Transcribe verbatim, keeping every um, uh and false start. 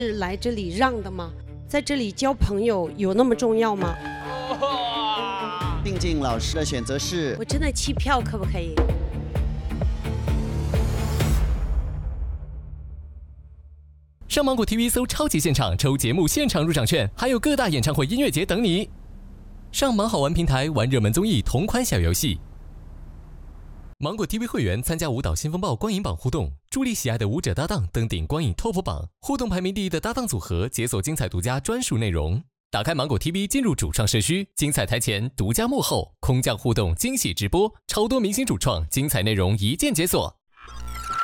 是来这里让的吗？在这里交朋友有那么重要吗？ 定静老师的选择是， 我真的弃票可不可以？ 上芒果 T V 搜超级现场抽节目现场入场券，还有各大演唱会音乐节等你。上芒好玩平台玩热门综艺同款小游戏。芒果 T V 会员参加舞蹈新风暴光影榜互动，助力喜爱的舞者搭档登顶光影 Top 榜，互动排名第一的搭档组合解锁精彩独家专属内容。打开芒果 T V 进入主创社区，精彩台前独家幕后，空降互动惊喜直播，超多明星主创精彩内容一键解锁。